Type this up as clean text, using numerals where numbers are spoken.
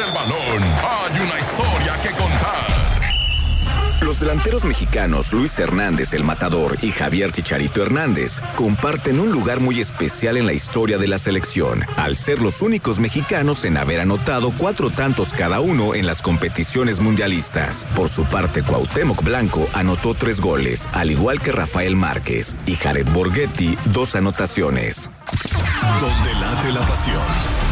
del balón hay una historia que contar. Los delanteros mexicanos Luis Hernández, el Matador, y Javier Chicharito Hernández comparten un lugar muy especial en la historia de la selección, al ser los únicos mexicanos en haber anotado 4 tantos cada uno en las competiciones mundialistas. Por su parte, Cuauhtémoc Blanco anotó 3 goles, al igual que Rafael Márquez, y Jared Borghetti 2 anotaciones. Donde late la pasión.